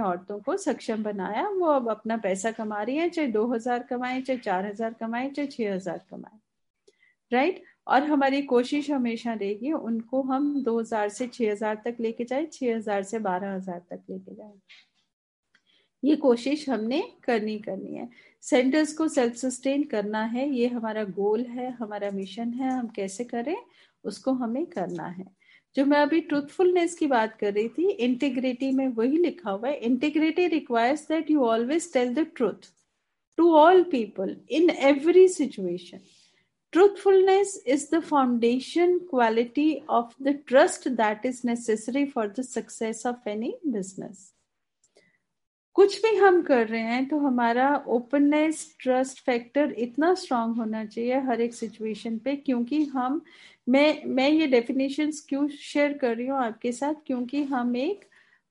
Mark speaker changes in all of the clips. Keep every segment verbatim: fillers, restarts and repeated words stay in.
Speaker 1: औरतों को सक्षम बनाया, वो अब अपना पैसा कमा रही है, चाहे दो हजार कमाए, चाहे चार हजार कमाए, चाहे छह हजार कमाए, राइट। और हमारी कोशिश हमेशा रहेगी उनको हम दो हजार से छह हजार तक लेके जाए, छह हजार से बारह हजार तक लेके जाए। ये कोशिश हमने करनी करनी है। सेंटर्स को सेल्फ सस्टेन करना है, ये हमारा गोल है, हमारा मिशन है। हम कैसे करें उसको हमें करना है। जो मैं अभी ट्रूथफुलनेस की बात कर रही थी, इंटीग्रिटी में वही लिखा हुआ है, integrity requires that you always tell the truth to all people in every situation. Truthfulness is the foundation quality of the trust that is necessary for the success of any business. कुछ भी हम कर रहे हैं तो हमारा openness, trust factor इतना strong होना चाहिए हर एक सिचुएशन पे, क्योंकि हम मैं मैं ये डेफिनेशंस क्यों शेयर कर रही हूँ आपके साथ, क्योंकि हम एक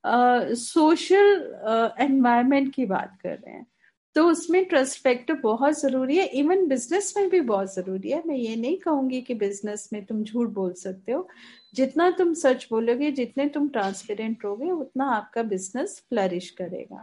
Speaker 1: सोशल एनवायरनमेंट की बात कर रहे हैं, तो उसमें ट्रस्ट फैक्टर बहुत जरूरी है। इवन बिजनेस में भी बहुत जरूरी है। मैं ये नहीं कहूंगी कि बिजनेस में तुम झूठ बोल सकते हो, जितना तुम सच बोलोगे, जितने तुम ट्रांसपेरेंट रहोगे, उतना आपका बिजनेस फ्लरिश करेगा।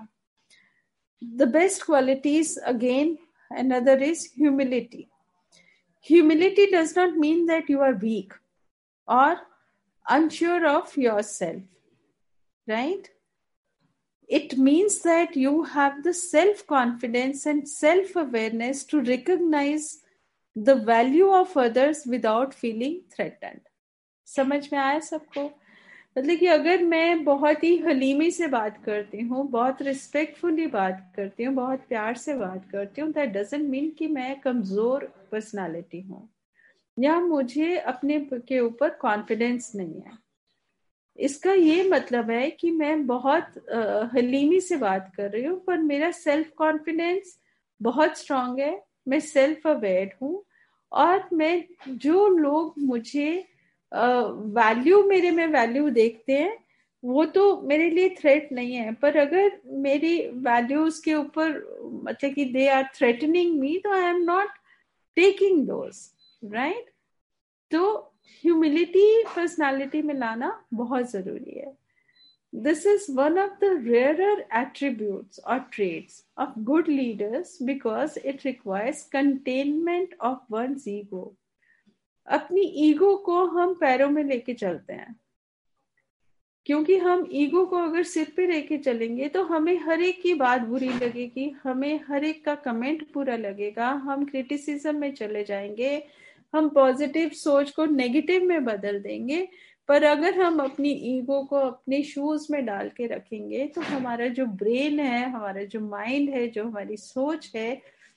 Speaker 1: The best qualities again another is humility. Humility does not mean that you are weak or unsure of yourself, right? It means that you have the self-confidence and self-awareness to recognize the value of others without feeling threatened. समझ में आया सबको? मतलब कि अगर मैं बहुत ही हलीमी से बात करती हूँ, बहुत रिस्पेक्टफुली बात करती हूँ, बहुत प्यार से बात करती हूँ, that doesn't mean कि मैं कमजोर पर्सनालिटी हूँ या मुझे अपने के ऊपर कॉन्फिडेंस नहीं है। इसका ये मतलब है कि मैं बहुत हलीमी से बात कर रही हूँ, पर मेरा सेल्फ कॉन्फिडेंस बहुत स्ट्रांग है, मैं सेल्फ अवेयर हूँ, और मैं जो लोग मुझे वैल्यू uh, मेरे में वैल्यू देखते हैं वो तो मेरे लिए थ्रेट नहीं है, पर अगर मेरी वैल्यूज के ऊपर मतलब कि दे आर थ्रेटनिंग मी, तो I am not taking those, right. तो ह्यूमिलिटी पर्सनालिटी में लाना बहुत जरूरी है। This is one of the rarer attributes or traits of good leaders because it requires containment of one's ego. अपनी ईगो को हम पैरों में लेके चलते हैं, क्योंकि हम ईगो को अगर सिर पे लेके चलेंगे तो हमें हर एक की बात बुरी लगेगी, हमें हर एक का कमेंट बुरा लगेगा, हम क्रिटिसिज्म में चले जाएंगे, हम पॉजिटिव सोच को नेगेटिव में बदल देंगे। पर अगर हम अपनी ईगो को अपने शूज में डाल के रखेंगे तो हमारा जो ब्रेन है, हमारा जो माइंड है, जो हमारी सोच है,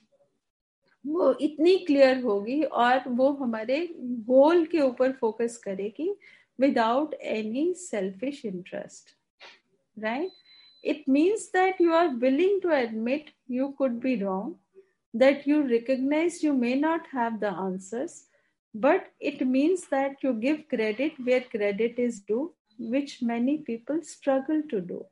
Speaker 1: वो इतनी क्लियर होगी और वो हमारे गोल के ऊपर फोकस करेगी without any selfish interest, right? It means that you are willing to admit you could be wrong, that you recognize you may not have the answers, but it means that you give credit where credit is due, which many people struggle to do.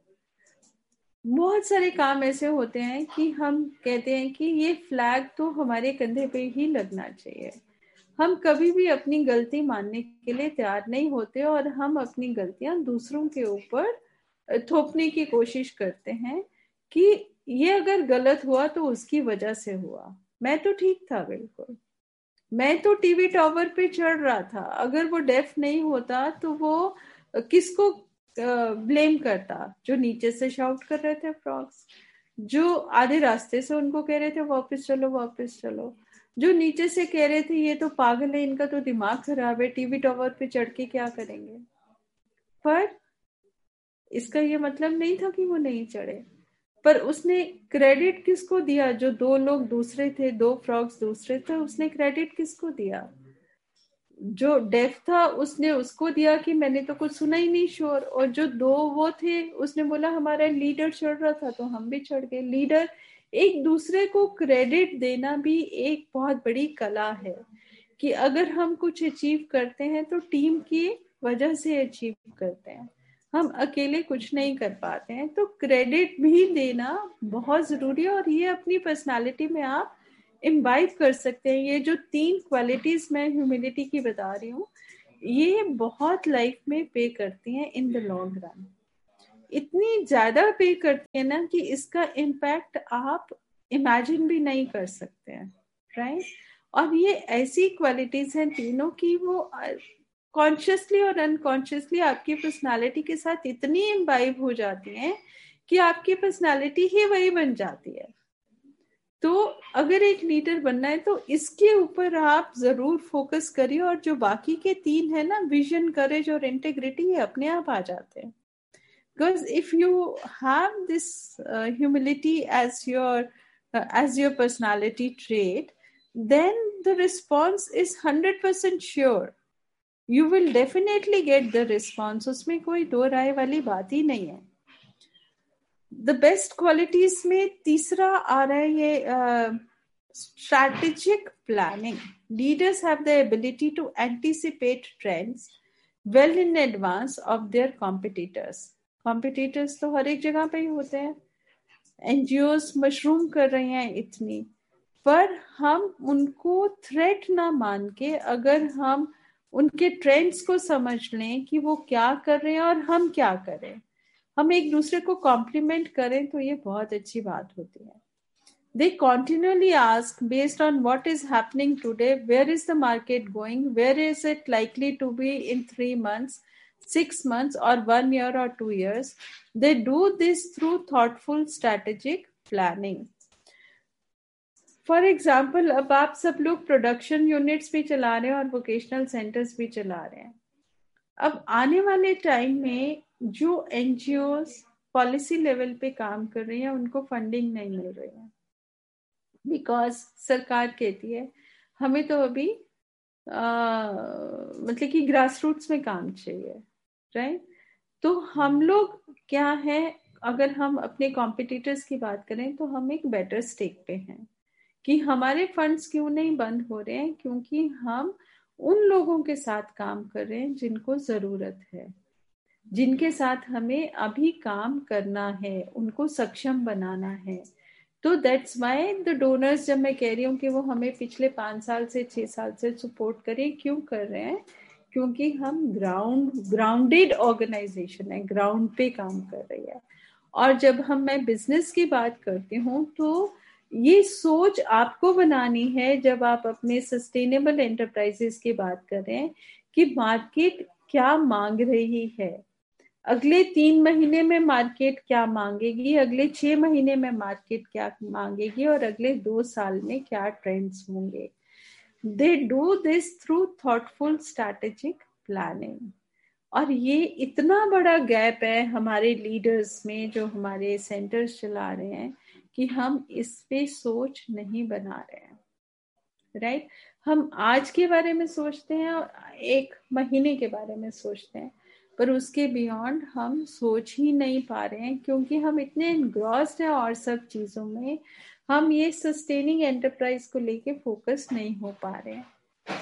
Speaker 1: बहुत सारे काम ऐसे होते हैं कि हम कहते हैं कि ये फ्लैग तो हमारे कंधे पे ही लगना चाहिए। हम कभी भी अपनी गलती मानने के लिए तैयार नहीं होते और हम अपनी गलतियां दूसरों के ऊपर थोपने की कोशिश करते हैं कि ये अगर गलत हुआ तो उसकी वजह से हुआ, मैं तो ठीक था, बिल्कुल मैं तो टीवी टावर पे चढ़ रहा था, अगर वो डेफ नहीं होता तो वो किसको ब्लेम करता? जो नीचे से शाउट कर रहे थे फ्रॉग्स, जो आधे रास्ते से उनको कह रहे थे वापस चलो वापस चलो, जो नीचे से कह रहे थे ये तो पागल है, इनका तो दिमाग खराब है, टीवी टावर पे चढ़ के क्या करेंगे। पर इसका ये मतलब नहीं था कि वो नहीं चढ़े, पर उसने क्रेडिट किसको दिया? जो दो लोग दूसरे थे, दो फ्रॉग्स दूसरे थे, उसने क्रेडिट किसको दिया? जो डेफ था उसने उसको दिया कि मैंने तो कुछ सुना ही नहीं शोर, और जो दो वो थे उसने बोला हमारा लीडर चढ़ रहा था तो हम भी चढ़ गए। लीडर एक दूसरे को क्रेडिट देना भी एक बहुत बड़ी कला है कि अगर हम कुछ अचीव करते हैं तो टीम की वजह से अचीव करते हैं, हम अकेले कुछ नहीं कर पाते हैं। तो क्रेडिट भी देना बहुत जरूरी है और ये अपनी पर्सनालिटी में आप इम्बाइब कर सकते हैं। ये जो तीन क्वालिटीज मैं ह्यूमिलिटी की बता रही हूँ, ये बहुत लाइफ में पे करती हैं इन द लॉन्ग रन। इतनी ज्यादा पे करती है ना कि इसका इम्पैक्ट आप इमेजिन भी नहीं कर सकते हैं, राइट। और ये ऐसी क्वालिटीज हैं तीनों की वो कॉन्शियसली और अनकॉन्शियसली आपकी पर्सनालिटी के साथ इतनी इम्बाइब हो जाती हैं कि आपकी पर्सनालिटी ही वही बन जाती है। तो अगर एक लीडर बनना है तो इसके ऊपर आप जरूर फोकस करिए, और जो बाकी के तीन है ना, विजन, करेज और इंटेग्रिटी, ये अपने आप आ जाते हैं। Because if you have this uh, humility as your uh, as your personality trait, then the response is one hundred percent sure. You will definitely get the response. उसमें कोई दो राय वाली बात ही नहीं है। The best qualities में तीसरा आ रहा है ये uh, strategic planning. Leaders have the ability to anticipate trends well in advance of their competitors. Competitors तो हर एक जगह पे ही होते हैं। एनजीओस मशरूम कर रही हैं इतनी, पर हम उनको थ्रेट ना मान के अगर हम उनके ट्रेंड्स को समझ लें कि वो क्या कर रहे हैं और हम क्या करें, हम एक दूसरे को कॉम्प्लीमेंट करें, तो ये बहुत अच्छी बात होती है। They continually ask, based on what is happening today, where is the market going, where is it likely to be in three months, six months, or one year or two years. They do this through thoughtful strategic planning. For example, अब आप सब लोग production units भी चला रहे हैं और vocational centres भी चला रहे हैं। अब आने वाले टाइम में जो एनजीओस पॉलिसी लेवल पे काम कर रही हैं उनको फंडिंग नहीं मिल रही है, बिकॉज सरकार कहती है हमें तो अभी आ, मतलब कि ग्रास रूट्स में काम चाहिए, राइट। तो हम लोग क्या है, अगर हम अपने कॉम्पिटिटर्स की बात करें तो हम एक बेटर स्टेक पे हैं कि हमारे फंड्स क्यों नहीं बंद हो रहे हैं, क्योंकि हम उन लोगों के साथ काम कर रहे हैं जिनको जरूरत है, जिनके साथ हमें अभी काम करना है, उनको सक्षम बनाना है। तो दैट्स वाई द डोनर्स, जब मैं कह रही हूँ कि वो हमें पिछले पांच साल से छह साल से सपोर्ट करें, क्यों कर रहे हैं, क्योंकि हम ग्राउंड ग्राउंडेड ऑर्गेनाइजेशन है, ग्राउंड पे काम कर रही है। और जब हम मैं बिजनेस की बात करती हूँ तो ये सोच आपको बनानी है जब आप अपने सस्टेनेबल एंटरप्राइजेस की बात करें कि मार्केट क्या मांग रही है, अगले तीन महीने में मार्केट क्या मांगेगी, अगले छह महीने में मार्केट क्या मांगेगी, और अगले दो साल में क्या ट्रेंड्स होंगे। They do this through thoughtful strategic planning. और ये इतना बड़ा गैप है हमारे लीडर्स में जो हमारे सेंटर्स चला रहे हैं कि हम इस पे सोच नहीं बना रहे हैं, राइट right? हम आज के बारे में सोचते हैं और एक महीने के बारे में सोचते हैं, पर उसके बियॉन्ड हम सोच ही नहीं पा रहे हैं, क्योंकि हम इतने इनग्रॉस्ड हैं और सब चीजों में, हम ये सस्टेनिंग एंटरप्राइज को लेके फोकस नहीं हो पा रहे हैं।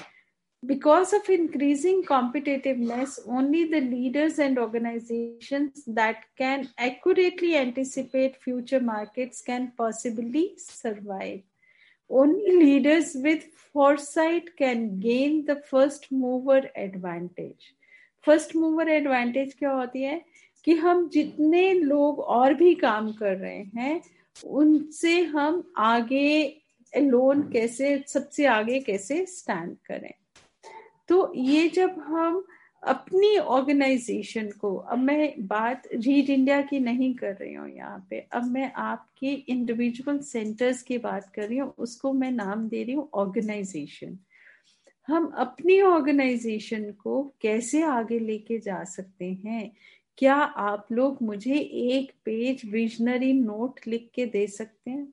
Speaker 1: Because of increasing competitiveness, only the leaders and organizations that can accurately anticipate future markets can possibly survive. Only leaders with foresight can gain the first mover advantage. First mover advantage क्या होती है कि हम जितने लोग और भी काम कर रहे हैं उनसे हम आगे लोन कैसे, सबसे आगे कैसे स्टैंड करें। तो ये जब हम अपनी ऑर्गेनाइजेशन को, अब मैं बात रीड इंडिया की नहीं कर रही हूँ यहाँ पे, अब मैं आपके इंडिविजुअल सेंटर्स की बात कर रही हूँ, उसको मैं नाम दे रही हूँ ऑर्गेनाइजेशन। हम अपनी ऑर्गेनाइजेशन को कैसे आगे लेके जा सकते हैं? क्या आप लोग मुझे एक पेज विजनरी नोट लिख के दे सकते हैं?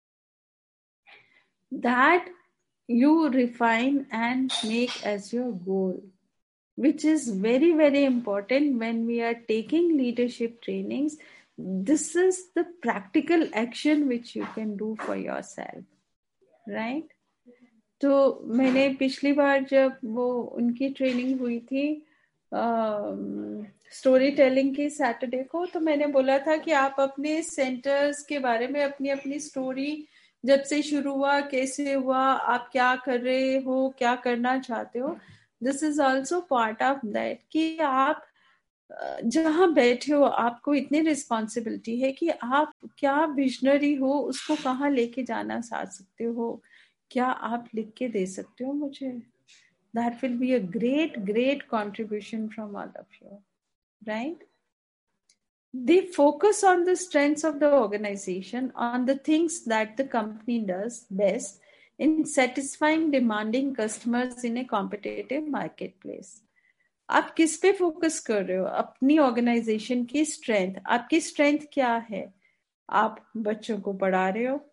Speaker 1: That you refine and make as your goal, which is very very important when we are taking leadership trainings. This is the practical action which you can do for yourself, right? तो मैंने पिछली बार जब वो उनकी training हुई थी story telling की Saturday को, तो मैंने बोला था कि आप अपने सेंटर्स के बारे में अपनी अपनी स्टोरी, जब से शुरू हुआ, कैसे हुआ, आप क्या कर रहे हो, क्या करना चाहते हो, this is also part of that कि आप जहां बैठे हो आपको इतनी रिस्पॉन्सिबिलिटी है कि आप क्या विजनरी हो, उसको कहाँ लेके जाना चाह सकते हो, क्या आप लिख के दे सकते हो मुझे? That will be a great great contribution from all of you, right? They focus on the strengths of the organization, on the things that the company does best in satisfying demanding customers in a competitive marketplace. आप किस पे focus कर रहे हो? अपनी organisation की strength. आपकी strength क्या है? आप बच्चों को पढ़ा रहे हो,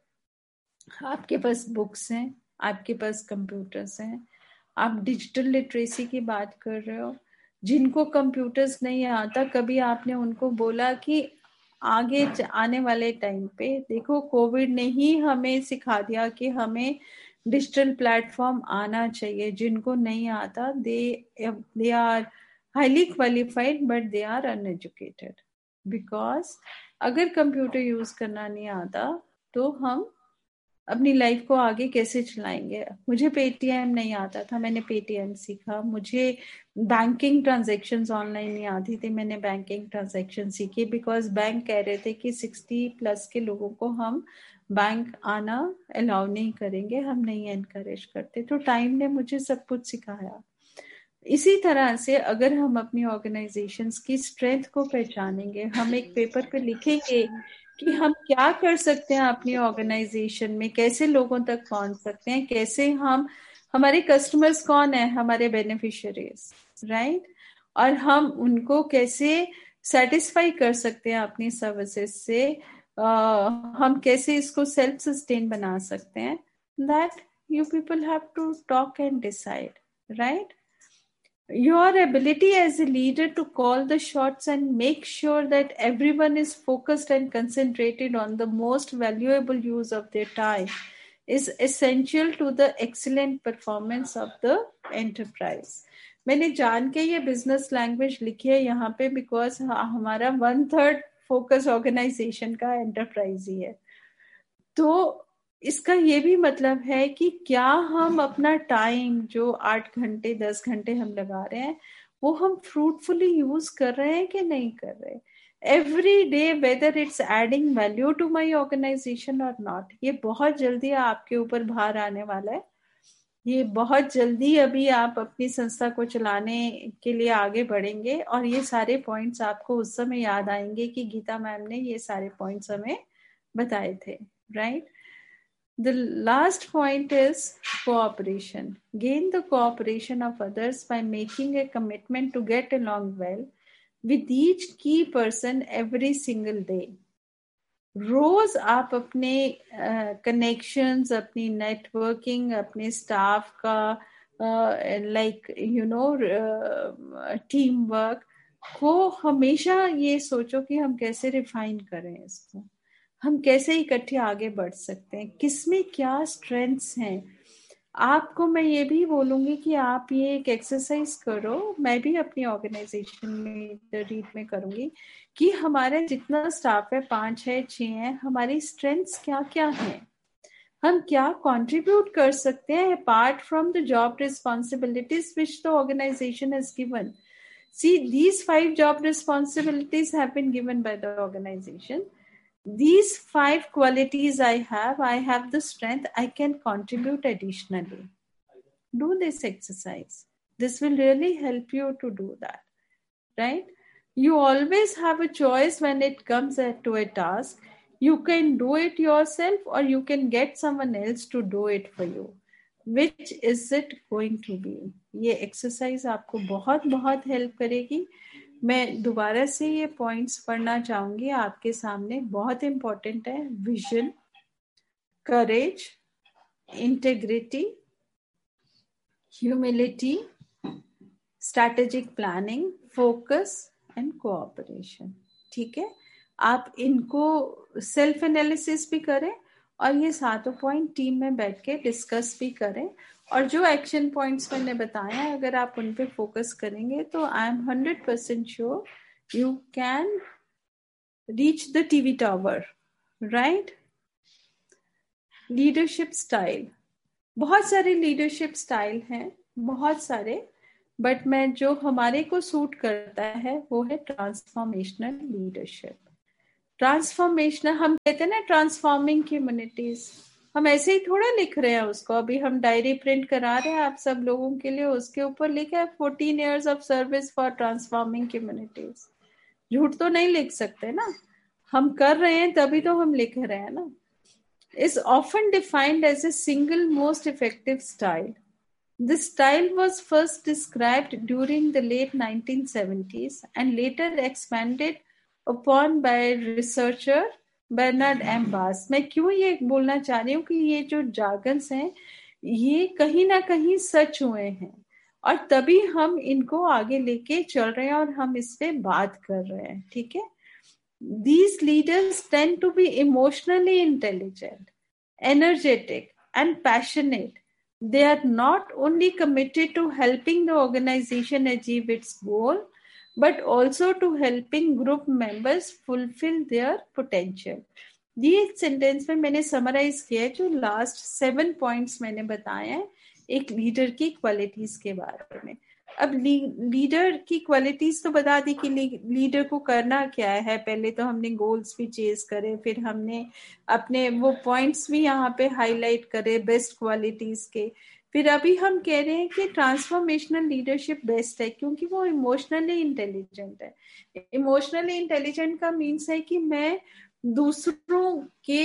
Speaker 1: आपके पास बुक्स हैं, आपके पास कंप्यूटर्स हैं, आप डिजिटल लिटरेसी की बात कर रहे हो। जिनको कंप्यूटर्स नहीं आता, कभी आपने उनको बोला कि आगे आने वाले टाइम पे देखो, कोविड ने ही हमें सिखा दिया कि हमें डिजिटल प्लेटफॉर्म आना चाहिए। जिनको नहीं आता, दे they are highly qualified but they are uneducated, because अगर कंप्यूटर यूज करना नहीं आता तो हम अपनी लाइफ को आगे कैसे चलाएंगे? मुझे पेटीएम नहीं आता था, मैंने पेटीएम सीखा। मुझे बैंकिंग ट्रांजैक्शंस ऑनलाइन नहीं आती थी, मैंने बैंकिंग ट्रांजैक्शन सीखी, बिकॉज बैंक कह रहे थे कि सिक्सटी प्लस के लोगों को हम बैंक आना अलाउ नहीं करेंगे, हम नहीं एनकरेज करते। तो टाइम ने मुझे सब कुछ सिखाया। इसी तरह से अगर हम अपनी ऑर्गेनाइजेशंस की स्ट्रेंथ को पहचानेंगे, हम एक पेपर पे लिखेंगे कि हम क्या कर सकते हैं अपनी ऑर्गेनाइजेशन में, कैसे लोगों तक पहुंच सकते हैं, कैसे हम, हमारे कस्टमर्स कौन है, हमारे बेनिफिशियरीज, राइट? और हम उनको कैसे सेटिस्फाई कर सकते हैं अपनी सर्विसेज से, uh, हम कैसे इसको सेल्फ सस्टेन बना सकते हैं। That you people have to talk and decide, right? Your ability as a leader to call the shots and make sure that everyone is focused and concentrated on the most valuable use of their time is essential to the excellent performance of the enterprise. मैंने जान के ये business language लिखी है यहाँ पे, because हमारा one third focus organisation का एंटरप्राइज ही है। तो इसका ये भी मतलब है कि क्या हम अपना टाइम, जो आठ घंटे दस घंटे हम लगा रहे हैं, वो हम फ्रूटफुली यूज कर रहे हैं कि नहीं कर रहे? Every day, whether it's adding value to my organisation और नॉट। ये बहुत जल्दी आपके ऊपर भार आने वाला है। ये बहुत जल्दी अभी आप अपनी संस्था को चलाने के लिए आगे बढ़ेंगे और ये सारे पॉइंट्स आपको उस समय याद आएंगे कि गीता मैम ने ये सारे पॉइंट्स हमें बताए थे, right? The last point is cooperation. Gain the cooperation of others by making a commitment to get along well with each key person every single day. रोज आप अपने कनेक्शंस, uh, अपनी नेटवर्किंग, अपने स्टाफ का like you know team work को हमेशा ये सोचो कि हम कैसे रिफाइन करें इसको, हम कैसे इकट्ठे आगे बढ़ सकते हैं, किसमें क्या स्ट्रेंथ्स हैं। आपको मैं ये भी बोलूंगी कि आप ये एक एक्सरसाइज करो, मैं भी अपनी ऑर्गेनाइजेशन में रीड में करूंगी कि हमारे जितना स्टाफ है, पांच है, छह है, हमारी स्ट्रेंथ्स क्या क्या हैं, हम क्या कंट्रीब्यूट कर सकते हैं apart from the job responsibilities which the organisation has given. See, these five job responsibilities have been given by the organization. These five qualities I have, I have the strength, I can contribute additionally. Do this exercise. This will really help you to do that, right? You always have a choice when it comes to a task. You can do it yourself or you can get someone else to do it for you. Which is it going to be? ये exercise आपको बहुत बहुत help करेगी। मैं दोबारा से ये points पढ़ना चाहूंगी आपके सामने, बहुत इंपॉर्टेंट है। Vision, courage, integrity, humility, strategic planning, focus and cooperation. ठीक है, आप इनको सेल्फ एनालिसिस भी करें और ये सातों पॉइंट टीम में बैठ के डिस्कस भी करें, और जो एक्शन पॉइंट्स मैंने बताया अगर आप उन पे फोकस करेंगे तो I am hundred percent sure you can reach the TV tower, right? Leadership style, बहुत सारे लीडरशिप स्टाइल हैं, बहुत सारे, बट मैं जो हमारे को सूट करता है वो है ट्रांसफॉर्मेशनल लीडरशिप। ट्रांसफॉर्मेशनल, हम कहते हैं ना ट्रांसफॉर्मिंग कम्युनिटीज, हम ऐसे ही थोड़ा लिख रहे हैं उसको। अभी हम डायरी प्रिंट करा रहे हैं आप सब लोगों के लिए, उसके ऊपर लिखा है fourteen years of service for transforming communities. झूठ तो नहीं लिख सकते ना, हम कर रहे हैं तभी तो हम लिख रहे हैं ना। is often defined as a single most effective style. This style was first described during the late nineteen seventies and later expanded upon by researcher Bernard M. Bass. मैं क्यों ये बोलना चाह रही हूँ कि ये जो jargons हैं ये कहीं ना कहीं सच हुए हैं और तभी हम इनको आगे लेके चल रहे हैं और हम इस पे बात कर रहे हैं, ठीक है। These leaders tend to be emotionally intelligent, energetic, and passionate. They are not only committed to helping the organization achieve its goal, but also to helping group members fulfill their potential. ये sentence में मैंने summarise किया है जो last seven points मैंने बताए हैं एक लीडर की क्वालिटीज के बारे में। अब लीडर की क्वालिटीज तो बता दी कि लीडर को करना क्या है। पहले तो हमने गोल्स भी चेज करे, फिर हमने अपने वो पॉइंट्स भी यहाँ पे हाईलाइट करे बेस्ट क्वालिटीज के। फिर अभी हम कह रहे हैं कि ट्रांसफॉर्मेशनल लीडरशिप बेस्ट है क्योंकि वो इमोशनली इंटेलिजेंट है। इमोशनली इंटेलिजेंट का मीन्स है कि मैं दूसरों के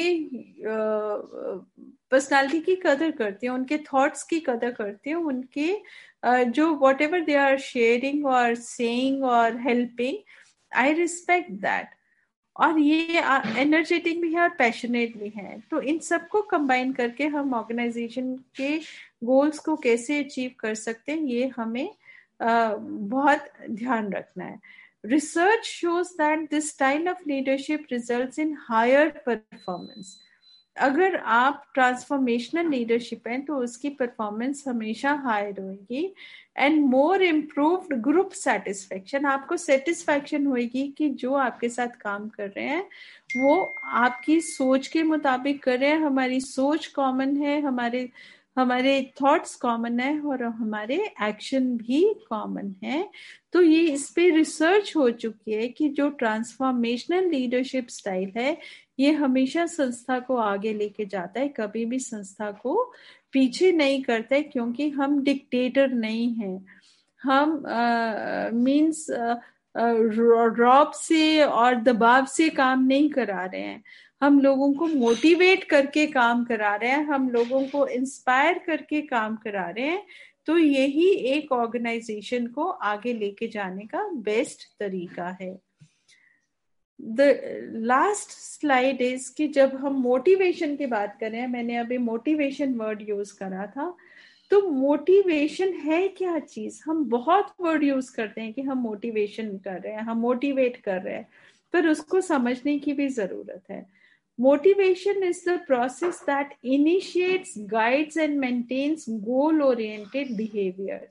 Speaker 1: पर्सनालिटी की कदर करती हूँ, उनके थॉट्स की कदर करती हूँ, उनके uh, जो what ever they are sharing और सेइंग और हेल्पिंग, आई रिस्पेक्ट दैट। और ये एनर्जेटिक भी है और पैशनेट भी है। तो इन सबको कंबाइन करके हम ऑर्गेनाइजेशन के गोल्स को कैसे अचीव कर सकते हैं ये हमें uh, बहुत ध्यान रखना है। Research shows that this style of leadership results in higher performance. अगर आप ट्रांसफॉर्मेशनल लीडरशिप है तो उसकी परफॉर्मेंस हमेशा हायर होगी and more improved group satisfaction. आपको सेटिस्फेक्शन होगी कि जो आपके साथ काम कर रहे हैं वो आपकी सोच के मुताबिक कर रहे हैं। हमारी सोच कॉमन है, हमारे हमारे थॉट्स कॉमन है और हमारे एक्शन भी कॉमन है। तो ये इस पे रिसर्च हो चुकी है कि जो ट्रांसफॉर्मेशनल लीडरशिप स्टाइल है ये हमेशा संस्था को आगे लेके जाता है, कभी भी संस्था को पीछे नहीं करता है क्योंकि हम डिक्टेटर नहीं हैं। हम मींस रॉब से और दबाव से काम नहीं करा रहे हैं, हम लोगों को मोटिवेट करके काम करा रहे हैं, हम लोगों को इंस्पायर करके काम करा रहे हैं। तो यही एक ऑर्गेनाइजेशन को आगे लेके जाने का बेस्ट तरीका है। द लास्ट स्लाइड इज कि जब हम मोटिवेशन की बात कर रहे हैं, मैंने अभी मोटिवेशन वर्ड यूज करा था, तो मोटिवेशन है क्या चीज। हम बहुत वर्ड यूज करते हैं कि हम मोटिवेशन कर रहे हैं, हम मोटिवेट कर रहे हैं, पर उसको समझने की भी जरूरत है। Motivation is the process that initiates, guides, and maintains goal-oriented behaviors.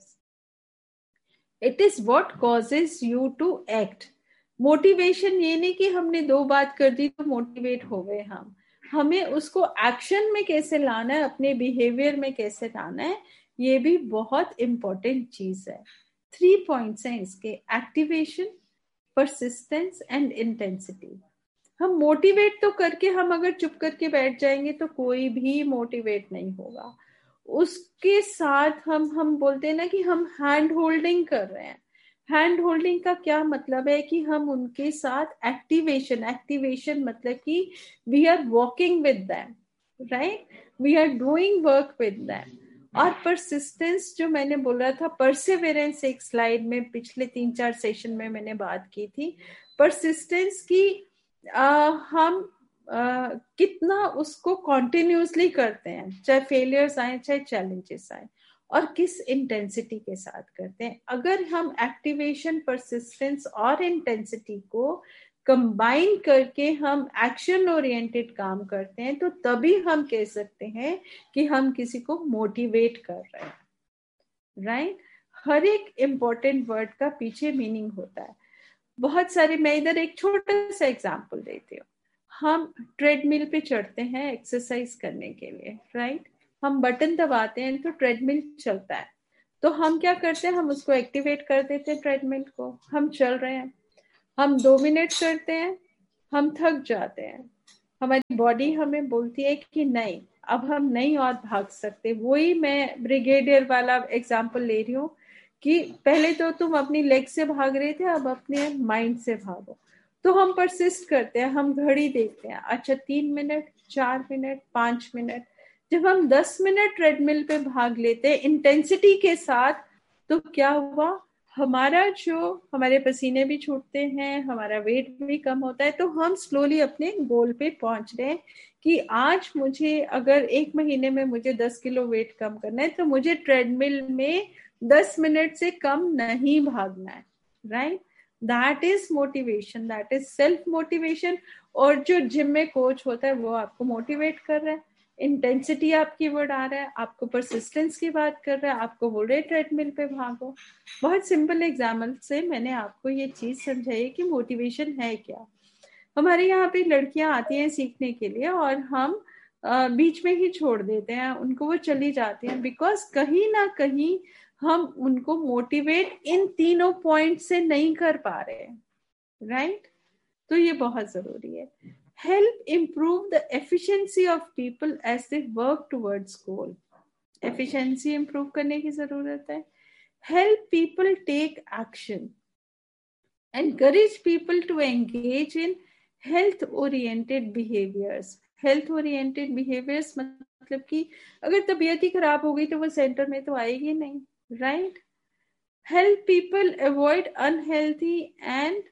Speaker 1: It is what causes you to act. Motivation ये नहीं कि हमने दो बात कर दी तो मोटिवेट हो गए हम, हमें उसको एक्शन में कैसे लाना है, अपने बिहेवियर में कैसे लाना है, ये भी बहुत इंपॉर्टेंट चीज है। थ्री पॉइंट्स हैं इसके: एक्टिवेशन, परसिस्टेंस एंड इंटेंसिटी। हम मोटिवेट तो करके हम अगर चुप करके बैठ जाएंगे तो कोई भी मोटिवेट नहीं होगा। उसके साथ हम हम बोलते हैं ना कि हम हैंड होल्डिंग कर रहे हैं। हैंड होल्डिंग का क्या मतलब है कि हम उनके साथ एक्टिवेशन, एक्टिवेशन मतलब कि we are walking with them, right, we are doing work with them. और परसिस्टेंस जो मैंने बोला था, परसिवेरेंस, एक स्लाइड में पिछले तीन चार सेशन में मैंने बात की थी। परसिस्टेंस की Uh, हम uh, कितना उसको कॉन्टिन्यूसली करते हैं, चाहे फेलियर्स आए चाहे चैलेंजेस आए, और किस इंटेंसिटी के साथ करते हैं। अगर हम एक्टिवेशन, परसिस्टेंस और इंटेंसिटी को कंबाइन करके हम एक्शन ओरिएंटेड काम करते हैं तो तभी हम कह सकते हैं कि हम किसी को मोटिवेट कर रहे हैं, राइट। हर एक इंपॉर्टेंट वर्ड का पीछे मीनिंग होता है। बहुत सारे, मैं इधर एक छोटा सा एग्जांपल देती हूँ। हम ट्रेडमिल पे चढ़ते हैं एक्सरसाइज करने के लिए, राइट, हम बटन दबाते हैं तो ट्रेडमिल चलता है। तो हम क्या करते हैं, हम उसको एक्टिवेट कर देते हैं ट्रेडमिल को, हम चल रहे हैं, हम दो मिनट करते हैं, हम थक जाते हैं, हमारी बॉडी हमें बोलती है कि नहीं अब हम नहीं और भाग सकते। वही मैं ब्रिगेडियर वाला एग्जांपल ले रही हूँ कि पहले तो तुम अपनी लेग से भाग रहे थे, अब अपने माइंड से भागो। तो हम परसिस्ट करते हैं, हम घड़ी देखते हैं, अच्छा तीन मिनट, चार मिनट, पांच मिनट। जब हम दस मिनट ट्रेडमिल पे भाग लेते हैं इंटेंसिटी के साथ, तो क्या हुआ, हमारा जो हमारे पसीने भी छूटते हैं, हमारा वेट भी कम होता है, तो हम स्लोली अपने गोल पे पहुंच रहे हैं कि आज मुझे अगर एक महीने में मुझे दस किलो वेट कम करना है तो मुझे ट्रेडमिल में दस मिनट से कम नहीं भागना है, right. That is motivation, that is self motivation. और जो जिम में कोच होता है वो आपको मोटिवेट कर रहा है, इंटेंसिटी आपकी बढ़ा रहा है, आपको परसिस्टेंस की बात कर रहा है, आपको बोल रहे ट्रेडमिल पे भागो। बहुत सिंपल एग्जाम्पल से मैंने आपको ये चीज समझाई कि मोटिवेशन है क्या। हमारे यहाँ पे लड़कियां आती हैं सीखने के लिए और हम बीच में ही छोड़ देते हैं उनको, वो चली जाती हैं बिकॉज कहीं ना कहीं हम उनको मोटिवेट इन तीनों पॉइंट से नहीं कर पा रहे हैं, राइट। तो ये बहुत जरूरी है। Help improve the efficiency of people as they work towards goal. Efficiency improve करने की जरूरत है। Help people take action, encourage people to engage in health oriented behaviors। health oriented behaviors मतलब कि अगर तबीयत ही खराब हो गई तो वो सेंटर में तो आएगी नहीं, right. help people avoid unhealthy and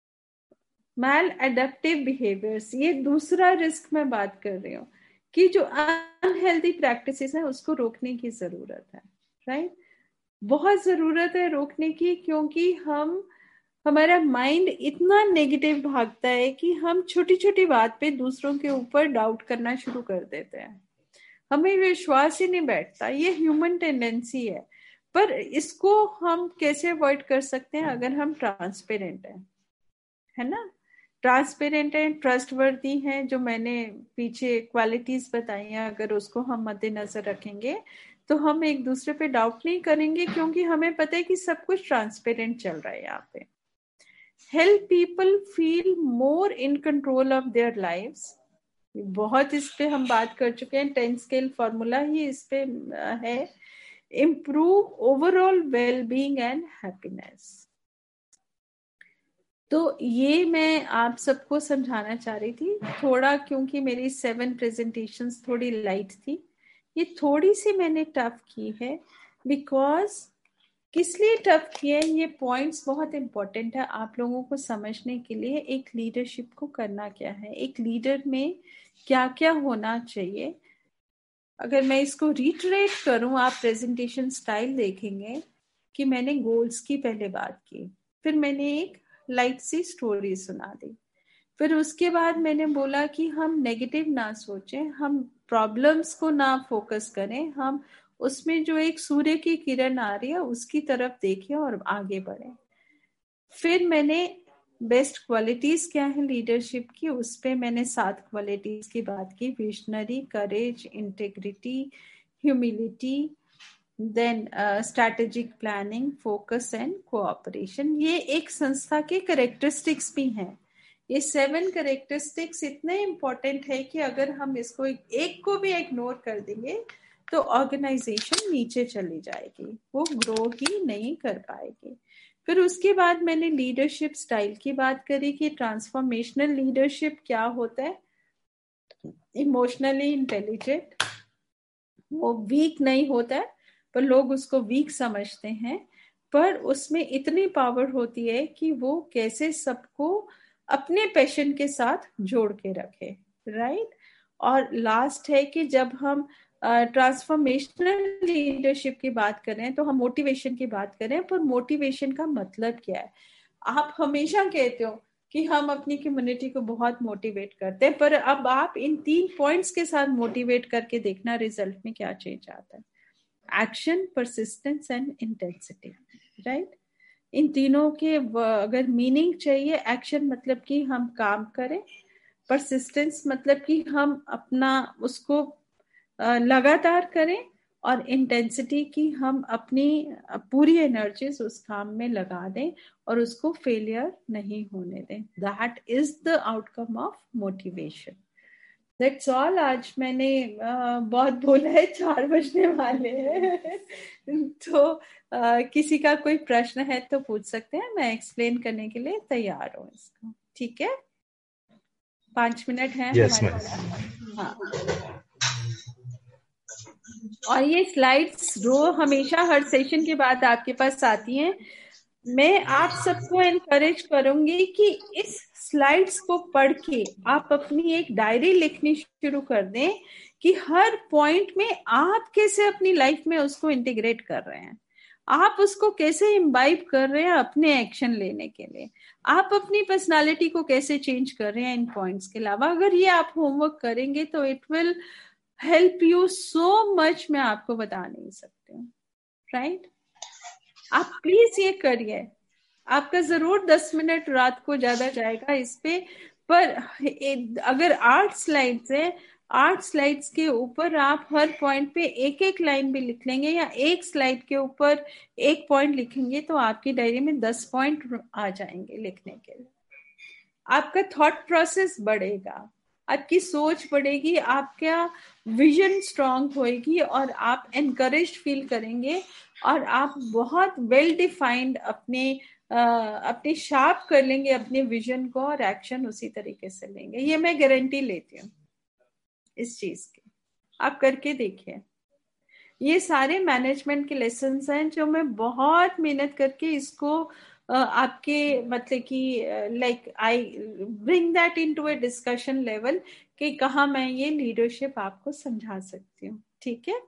Speaker 1: maladaptive behaviors। ये दूसरा रिस्क मैं बात कर रही हूँ कि जो अनहेल्दी प्रैक्टिसेस है उसको रोकने की जरूरत है, राइट। बहुत जरूरत है रोकने की, क्योंकि हम हमारा माइंड इतना नेगेटिव भागता है कि हम छोटी छोटी बात पे दूसरों के ऊपर डाउट करना शुरू कर देते हैं, हमें विश्वास ही नहीं बैठता। ये ह्यूमन टेंडेंसी है, पर इसको हम कैसे अवॉइड कर सकते हैं, अगर हम ट्रांसपेरेंट हैं, है ना, ट्रांसपेरेंट हैं, ट्रस्टवर्दी हैं, जो मैंने पीछे क्वालिटीज बताई हैं, अगर उसको हम मद्देनजर रखेंगे तो हम एक दूसरे पे डाउट नहीं करेंगे, क्योंकि हमें पता है कि सब कुछ ट्रांसपेरेंट चल रहा है यहाँ पे। help people feel more in control of their lives। बहुत इस पे हम बात कर चुके हैं, टेन स्केल फॉर्मूला ही इस पे है। improve overall well-being and happiness। तो ये मैं आप सबको समझाना चाह रही थी थोड़ा, क्योंकि मेरी सेवन प्रेजेंटेशंस थोड़ी लाइट थी, ये थोड़ी सी मैंने टफ की है। बिकॉज किस लिए टफ किया है, ये पॉइंट्स बहुत इंपॉर्टेंट है आप लोगों को समझने के लिए। एक लीडरशिप को करना क्या है, एक लीडर में क्या क्या होना चाहिए। अगर मैं इसको रिटरेट करूं, आप प्रेजेंटेशन स्टाइल देखेंगे कि मैंने गोल्स की पहले बात की, फिर मैंने एक लाइट सी स्टोरी सुना दी, फिर उसके बाद मैंने बोला कि हम नेगेटिव ना सोचें, हम प्रॉब्लम्स को ना फोकस करें, हम उसमें जो एक सूर्य की किरण आ रही है उसकी तरफ देखें और आगे बढ़ें। फिर मैंने बेस्ट क्वालिटीज क्या है लीडरशिप की, उस पे मैंने सात क्वालिटीज की बात की, visionary, courage, integrity, humility, then strategic planning, focus and cooperation. ये एक संस्था के करेक्टरिस्टिक्स भी हैं। ये सेवन करेक्टरिस्टिक्स इतने इंपॉर्टेंट है कि अगर हम इसको एक को भी इग्नोर कर देंगे तो ऑर्गेनाइजेशन नीचे चली जाएगी, वो ग्रो ही नहीं कर पाएगी। फिर उसके बाद मैंने लीडरशिप स्टाइल की बात करी कि ट्रांसफॉर्मेशनल लीडरशिप क्या होता है। इमोशनली इंटेलिजेंट, वो वीक नहीं होता है, पर लोग उसको वीक समझते हैं, पर उसमें इतनी पावर होती है कि वो कैसे सबको अपने पैशन के साथ जोड़ के रखे, राइट। और लास्ट है कि जब हम ट्रांसफॉर्मेशनल uh, लीडरशिप की बात करें तो हम मोटिवेशन की बात करें, पर मोटिवेशन का मतलब क्या है। आप हमेशा कहते हो कि हम अपनी कम्युनिटी को बहुत मोटिवेट करते हैं, पर अब आप इन तीन पॉइंट्स के साथ मोटिवेट करके देखना रिजल्ट में क्या चेंज आता है। Action, persistence and intensity, right. इन तीनों के अगर मीनिंग चाहिए, एक्शन मतलब कि हम काम करें, परसिस्टेंस मतलब कि हम अपना उसको लगातार करें, और इंटेंसिटी की हम अपनी पूरी एनर्जीज उस काम में लगा दें और उसको फेलियर नहीं होने दें. That is the outcome of motivation. That's all. आज मैंने uh, बहुत बोला है, चार बजने वाले हैं. तो uh, किसी का कोई प्रश्न है तो पूछ सकते हैं, मैं एक्सप्लेन करने के लिए तैयार हूँ इसको. ठीक है, पांच मिनट है
Speaker 2: yes,
Speaker 1: हमारे पास. हाँ, और ये स्लाइड्स रो हमेशा हर सेशन के बाद आपके पास आती हैं. मैं आप सबको एनकरेज करूंगी कि इस स्लाइड्स को पढ़ के आप अपनी एक डायरी लिखनी शुरू कर दें कि हर पॉइंट में आप कैसे अपनी लाइफ में उसको इंटीग्रेट कर रहे हैं, आप उसको कैसे इम्बाइब कर रहे हैं अपने एक्शन लेने के लिए, आप अपनी पर्सनालिटी को कैसे चेंज कर रहे हैं इन पॉइंट्स के अलावा. अगर ये आप होमवर्क करेंगे तो it will help you so much. मैं आपको बता नहीं सकती हूँ. राइट, आप प्लीज ये करिए. आपका जरूर दस मिनट रात को ज्यादा जाएगा इस पे, पर अगर आठ स्लाइड्स है, आठ स्लाइड्स के ऊपर आप हर पॉइंट पे एक एक लाइन भी लिख लेंगे या एक स्लाइड के ऊपर एक पॉइंट लिखेंगे तो आपकी डायरी में दस पॉइंट आ जाएंगे लिखने के लिए. आपका थॉट प्रोसेस बढ़ेगा, आपकी सोच बढ़ेगी, आपका विजन स्ट्रांग होएगी और आप एनकरेज फील करेंगे और आप बहुत वेल डिफाइंड अपने uh, अपने शार्प कर लेंगे अपने विजन को और एक्शन उसी तरीके से लेंगे. ये मैं गारंटी लेती हूँ इस चीज की. आप करके देखिए. ये सारे मैनेजमेंट के लेसन्स हैं जो मैं बहुत मेहनत करके इसको uh, आपके मतलब कि like I bring that into a discussion level कि कहाँ मैं ये लीडरशिप आपको समझा सकती हूँ. ठीक है,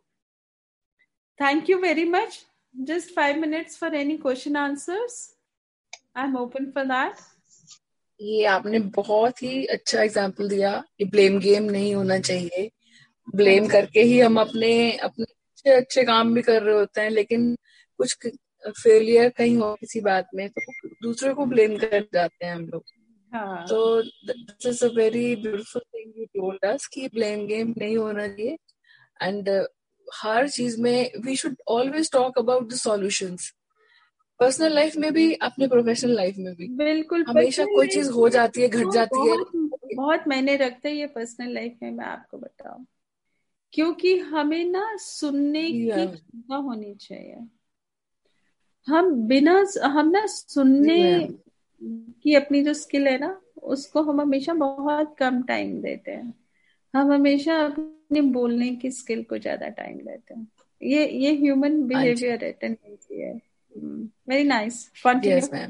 Speaker 1: thank you very much. Just five minutes for any question answers. I am open for that.
Speaker 3: ये आपने बहुत ही अच्छा एग्जाम्पल दिया कि ब्लेम गेम नहीं होना चाहिए. ब्लेम करके ही हम अपने अपने अच्छे अच्छे काम भी कर रहे होते हैं, लेकिन कुछ फेलियर कहीं हो किसी बात में तो दूसरे को ब्लेम कर जाते हैं हम लोग.
Speaker 1: हाँ.
Speaker 3: तो this is a very beautiful thing you told us कि ब्लेम गेम नहीं होना चाहिए. एंड uh, हर चीज में we should always talk about the solutions. Personal life में भी, अपने प्रोफेशनल लाइफ में भी.
Speaker 1: बिल्कुल.
Speaker 3: हमेशा कोई चीज हो जाती है, घट जाती है.
Speaker 1: बहुत, बहुत मायने रखते हैं ये पर्सनल लाइफ में, मैं आपको बताऊं. क्योंकि हमें ना सुनने की क्षमता होनी चाहिए. हम बिना हम ना सुनने की अपनी जो स्किल है ना उसको हम हमेशा बहुत कम टाइम देते हैं. हम हमेशा अपने बोलने की स्किल को ज्यादा टाइम देते हैं. ये ये ह्यूमन बिहेवियर है, टेंडेंसी है. Very nice.
Speaker 3: Yes ma'am.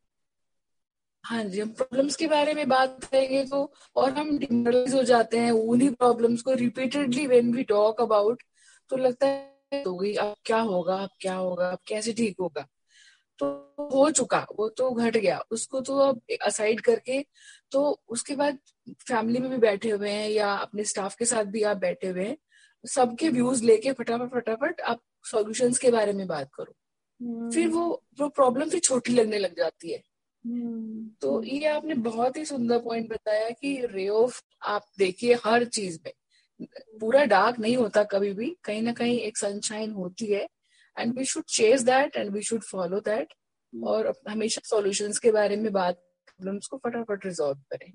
Speaker 3: हाँ जी, हम प्रॉब्लम्स के बारे में बात करेंगे तो और हम डिमोरलाइज हो जाते हैं उन्हीं प्रॉब्लम्स को repeatedly when we talk about. तो लगता है तो गई, अब क्या होगा, अब क्या होगा, अब कैसे ठीक होगा. तो हो चुका, वो तो घट गया, उसको तो अब असाइड करके तो उसके बाद फैमिली में भी बैठे हुए हैं या अपने स्टाफ के साथ भी आप बैठे हुए हैं, सबके व्यूज लेके फटाफट फटाफट आप सॉल्यूशंस के बारे में बात करो. फिर वो वो प्रॉब्लम फिर छोटी लगने लग जाती है. तो ये आपने बहुत ही सुंदर पॉइंट बताया कि रे ऑफ आप देखिए हर चीज में. पूरा डार्क नहीं होता, कभी भी कहीं ना कहीं एक सनशाइन होती है. And we should chase that and we should follow that. और हमेशा सॉल्यूशंस के बारे में बात, प्रॉब्लम्स को फटाफट रिजॉल्व करें.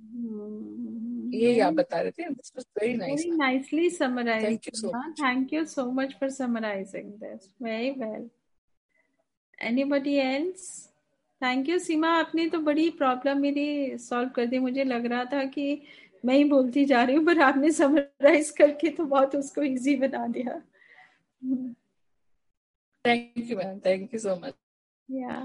Speaker 3: ये आप बता रहे थे. This was very nice.
Speaker 1: Very nicely summarized.
Speaker 3: Thank you so much.
Speaker 1: Thank you so much for summarizing this. Very well. Anybody else? Thank you सीमा. आपने तो बड़ी प्रॉब्लम मेरी सॉल्व कर दी. मुझे लग रहा था कि मैं ही बोलती जा रही हूँ, पर आपने समराइज करके तो बहुत उसको इजी बना दिया.
Speaker 3: Thank you ma'am. Thank you so much.
Speaker 1: या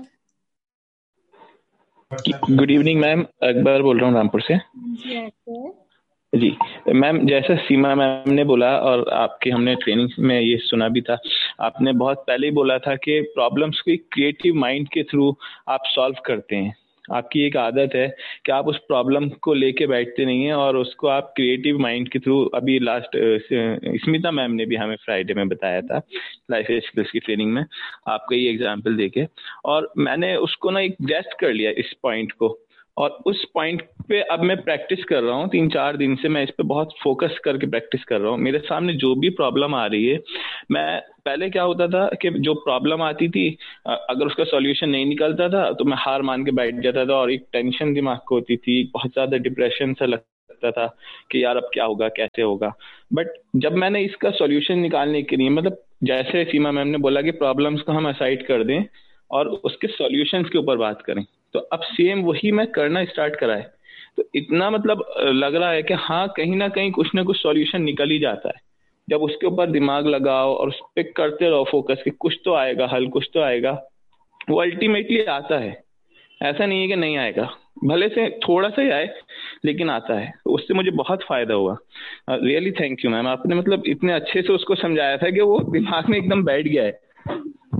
Speaker 4: गुड इवनिंग मैम. अकबर बोल रहा हूँ रामपुर से. जी मैम, जैसे सीमा मैम ने बोला और आपके हमने ट्रेनिंग में ये सुना भी था, आपने बहुत पहले ही बोला था कि प्रॉब्लम्स को क्रिएटिव माइंड के थ्रू आप सॉल्व करते हैं. आपकी एक आदत है कि आप उस प्रॉब्लम को लेके बैठते नहीं हैं और उसको आप क्रिएटिव माइंड के थ्रू, अभी लास्ट स्मिता मैम ने भी हमें फ्राइडे में बताया था लाइफ स्किल्स की ट्रेनिंग में, आपका ये एग्जाम्पल देके, और मैंने उसको ना एक ग्रेस्प कर लिया इस पॉइंट को. और उस पॉइंट पे अब मैं प्रैक्टिस कर रहा हूँ, तीन चार दिन से मैं इस पे बहुत फोकस करके प्रैक्टिस कर रहा हूँ। मेरे सामने जो भी प्रॉब्लम आ रही है, मैं पहले क्या होता था कि जो प्रॉब्लम आती थी अगर उसका सॉल्यूशन नहीं निकलता था तो मैं हार मान के बैठ जाता था और एक टेंशन दिमाग को होती थी, बहुत ज्यादा डिप्रेशन सा लगता था कि यार अब क्या होगा, कैसे होगा। बट जब मैंने इसका सॉल्यूशन निकालने के लिए, मतलब जैसे सीमा मैम ने बोला कि प्रॉब्लम्स को हम असाइड कर दें और उसके सॉल्यूशंस के ऊपर बात करें, तो अब सेम वही मैं करना स्टार्ट करा है। तो इतना मतलब लग रहा है कि हाँ कहीं ना कहीं कुछ ना कुछ सॉल्यूशन निकल ही जाता है जब उसके ऊपर दिमाग लगाओ और उस पर करते रहो फोकस कि कुछ तो आएगा हल, कुछ तो आएगा। वो अल्टीमेटली आता है, ऐसा नहीं है कि नहीं आएगा, भले से थोड़ा सा ही आए लेकिन आता है। तो उससे मुझे बहुत फायदा हुआ। रियली थैंक यू मैम, आपने मतलब इतने अच्छे से उसको समझाया था कि वो दिमाग में एकदम बैठ गया है।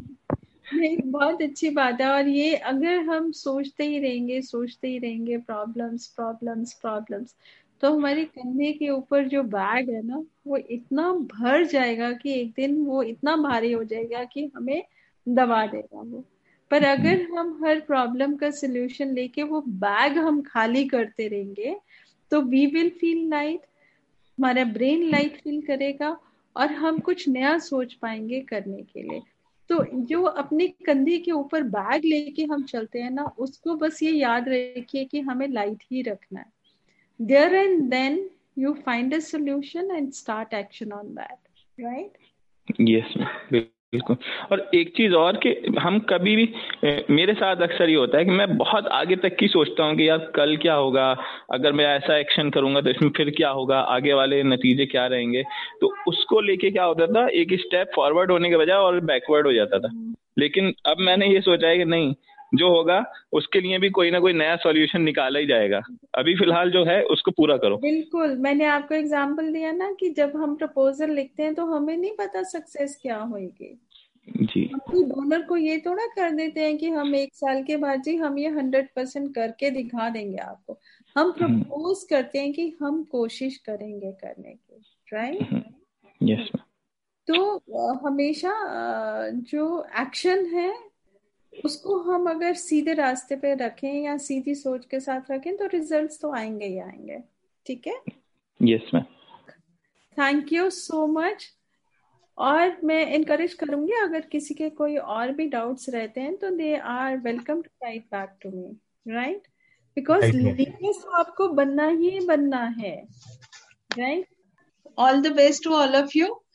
Speaker 1: नहीं, बहुत अच्छी बात है। और ये अगर हम सोचते ही रहेंगे सोचते ही रहेंगे प्रॉब्लम्स प्रॉब्लम्स प्रॉब्लम्स, तो हमारे कंधे के ऊपर जो बैग है ना वो इतना भर जाएगा कि एक दिन वो इतना भारी हो जाएगा कि हमें दबा देगा वो। पर अगर हम हर प्रॉब्लम का सोल्यूशन लेके वो बैग हम खाली करते रहेंगे तो वी विल फील लाइट, हमारा ब्रेन लाइट फील करेगा और हम कुछ नया सोच पाएंगे करने के लिए। तो जो अपने कंधे के ऊपर बैग लेके हम चलते हैं ना, उसको बस ये याद रखिए कि हमें लाइट ही रखना है। There and then you find a solution and start action on that, right?
Speaker 4: Yes बिल्कुल। और एक चीज और कि हम कभी भी, मेरे साथ अक्सर ये होता है कि मैं बहुत आगे तक की सोचता हूँ कि यार कल क्या होगा, अगर मैं ऐसा एक्शन करूंगा तो इसमें फिर क्या होगा, आगे वाले नतीजे क्या रहेंगे। तो उसको लेके क्या होता था, एक स्टेप फॉरवर्ड होने के बजाय और बैकवर्ड हो जाता था। लेकिन अब मैंने ये सोचा है कि नहीं, जो होगा उसके लिए भी कोई ना कोई नया सॉल्यूशन निकाला ही जाएगा। अभी फिलहाल जो है उसको पूरा करो।
Speaker 1: बिल्कुल, मैंने आपको एग्जांपल दिया ना कि जब हम प्रपोजल लिखते हैं तो हमें नहीं पता सक्सेस क्या होगी
Speaker 4: जी।
Speaker 1: हम तो डोनर को ये थोड़ा कर देते हैं कि हम एक साल के बाद जी हम ये हंड्रेड परसेंट करके दिखा देंगे आपको। हम प्रपोज करते हैं कि हम कोशिश करेंगे करने की, राइट?
Speaker 4: यस।
Speaker 1: तो हमेशा जो एक्शन है उसको हम अगर सीधे रास्ते पे रखें या सीधी सोच के साथ रखें तो रिजल्ट्स तो आएंगे ही आएंगे। ठीक है?
Speaker 4: Yes ma'am.
Speaker 1: Thank you so much. और मैं इनकरेज करूंगी अगर किसी के कोई और भी डाउट्स रहते हैं तो they are welcome to right back to me, right? Because leaders आपको बनना ही बनना है, right? All the best to all of you.